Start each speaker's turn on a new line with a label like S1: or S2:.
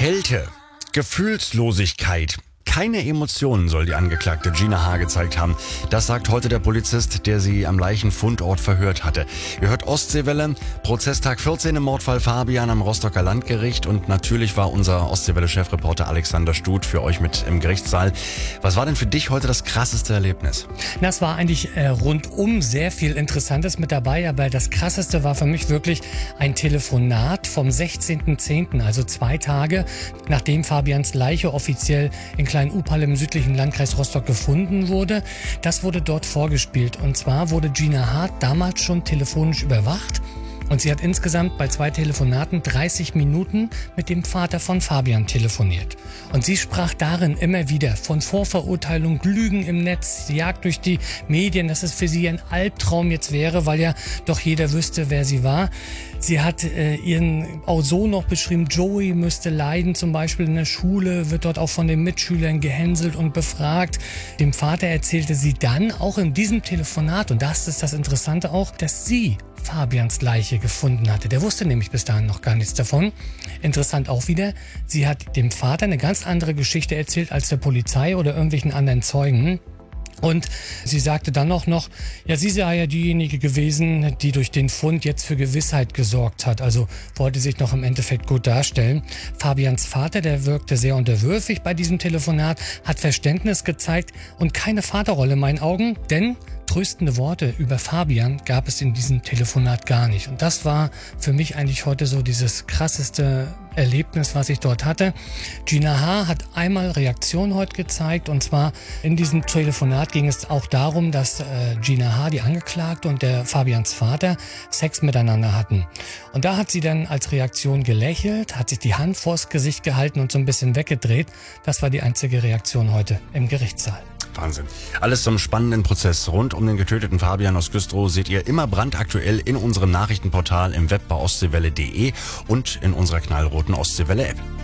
S1: Kälte, Gefühlslosigkeit. Keine Emotionen soll die Angeklagte Gina H. gezeigt haben. Das sagt heute der Polizist, der sie am Leichenfundort verhört hatte. Ihr hört Ostseewelle, Prozesstag 14 im Mordfall Fabian am Rostocker Landgericht. Und natürlich war unser Ostseewelle-Chefreporter Alexander Stut für euch mit im Gerichtssaal. Was war denn für dich heute das krasseste Erlebnis?
S2: Das war eigentlich rundum sehr viel Interessantes mit dabei, aber das Krasseste war für mich wirklich ein Telefonat vom 16.10., also 2 Tage, nachdem Fabians Leiche offiziell in Klein-Upal im südlichen Landkreis Rostock gefunden wurde. Das wurde dort vorgespielt. Und zwar wurde Gina H. damals schon telefonisch überwacht. Und sie hat insgesamt bei 2 Telefonaten 30 Minuten mit dem Vater von Fabian telefoniert. Und sie sprach darin immer wieder von Vorverurteilung, Lügen im Netz, Jagd durch die Medien, dass es für sie ein Albtraum jetzt wäre, weil ja doch jeder wüsste, wer sie war. Sie hat ihren auch so noch beschrieben, Joey müsste leiden, zum Beispiel in der Schule, wird dort auch von den Mitschülern gehänselt und befragt. Dem Vater erzählte sie dann auch in diesem Telefonat, und das ist das Interessante auch, dass sie Fabians Leiche gefunden hatte. Der wusste nämlich bis dahin noch gar nichts davon. Interessant auch wieder, sie hat dem Vater eine ganz andere Geschichte erzählt als der Polizei oder irgendwelchen anderen Zeugen. Und sie sagte dann auch noch, ja, sie sei ja diejenige gewesen, die durch den Fund jetzt für Gewissheit gesorgt hat. Also wollte sich noch im Endeffekt gut darstellen. Fabians Vater, der wirkte sehr unterwürfig bei diesem Telefonat, hat Verständnis gezeigt und keine Vaterrolle in meinen Augen, denn tröstende Worte über Fabian gab es in diesem Telefonat gar nicht. Und das war für mich eigentlich heute so dieses krasseste Erlebnis, was ich dort hatte. Gina H. hat einmal Reaktion heute gezeigt, und zwar in diesem Telefonat ging es auch darum, dass Gina H., die Angeklagte, und der Fabians Vater Sex miteinander hatten. Und da hat sie dann als Reaktion gelächelt, hat sich die Hand vors Gesicht gehalten und so ein bisschen weggedreht. Das war die einzige Reaktion heute im Gerichtssaal.
S1: Wahnsinn. Alles zum spannenden Prozess rund um den getöteten Fabian aus Güstrow seht ihr immer brandaktuell in unserem Nachrichtenportal im Web bei ostseewelle.de und in unserer knallroten Ostseewelle-App.